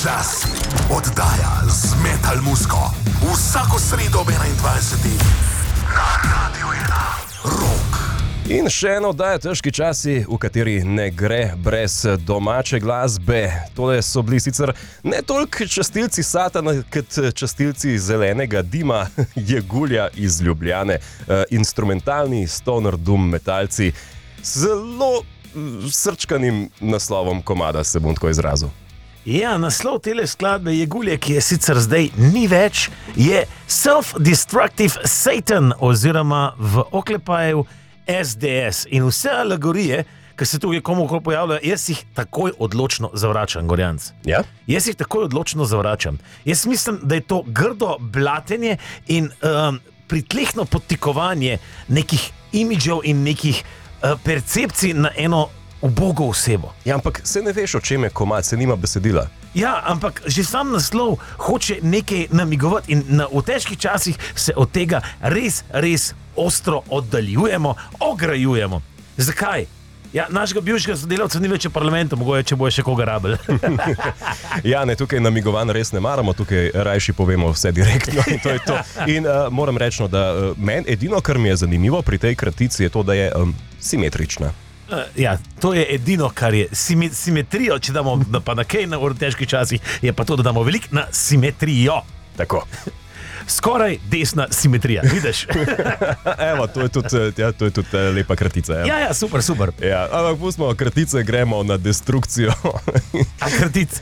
Časi, oddaja z Metal Musko. Vsako sredo ob 21. na Radio 1. Rock. In še eno oddaja Težki časi, v kateri ne gre brez domače glasbe. Tole so bili sicer ne toliko častilci satana, kot častilci zelenega dima, Jegulja iz Ljubljane, instrumentalni stoner doom metalci z zelo srčkanim naslovom komada, se bom tako izrazil. Ja, naslov tele skladbe Jegulje, ki je sicer zdaj ni več, je Self-Destructive Satan oziroma v oklepaju SDS. In vse alegorije, ki se tukaj komukoli pojavljajo, jaz jih takoj odločno zavračam, Gorjanc. Ja? Jaz jih takoj odločno zavračam. Jaz mislim, da je to grdo blatenje in pritlehno podtikovanje nekih imidžev in nekih percepcij na eno ubogo osebo. Ja, ampak se ne veš, o čem je komad, se nima besedila. Ja, ampak že sam naslov hoče nekaj namigovati in v težkih časih se od tega res ostro oddaljujemo, ograjujemo. Zakaj? Ja, našega bivšega sodelavca ni več v parlamentu, mogoče, če bo še koga rabili. Ja, ne, tukaj namigovan res ne maramo, tukaj rajši povemo vse direktno in to je to. In moram reči, da meni edino, kar mi je zanimivo pri tej kratici, je to, da je simetrična. Ja, to je edino, kar je simetrijo, če damo pa na kaj v težkih časih, je pa to, da damo veliko na simetrijo. Tako. Skoraj desna simetrija, vidiš? Evo, to je tudi lepa kratica. Ja, super. Ja, ampak pustimo kratice, gremo na destrukcijo. A kratic?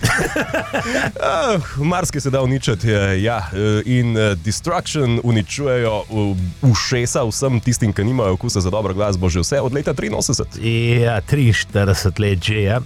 Marski se da uničiti, ja, in Destruction uničujejo ušesa vsem tistim, ki nimajo okusa za dobro glasbo že vse od leta 83. Ja, 43 let že, ja.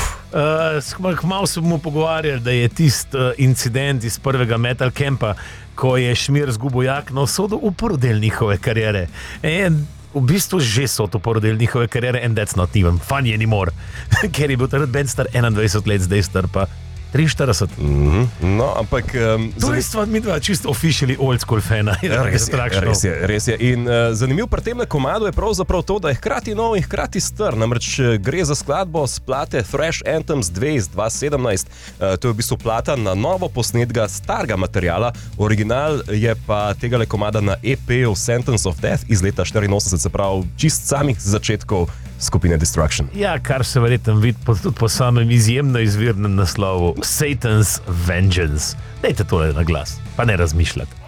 Malo smo mu pogovarjali, da je tisti incident iz prvega Metal Campa, ko je Šmir zgubil jakno, sodel v porodel njihove kariere. V bistvu že so to porodel njihove kariere and that's not even funny anymore. Ker je bil takrat band star 21 let, zdaj star pa 43. No, ampak... To je stvar, mi dva čisto officially old school fana. Res je. In zanimiv pri tem komadu je pravzaprav to, da je hkrati nov in hkrati star. Namreč gre za skladbo s plate Thrash Anthems 2 iz 2017. To je v bistvu plata na novo posnetega starega materiala. Original je pa tegale komada na EP-u Sentence of Death iz leta 84, se pravi čist samih začetkov skupine Destruction. Ja, kar se verjetno vidi tudi po samem izjemno izvirnem naslovu Satan's Vengeance. Dajte tole na glas, pa ne razmišljati.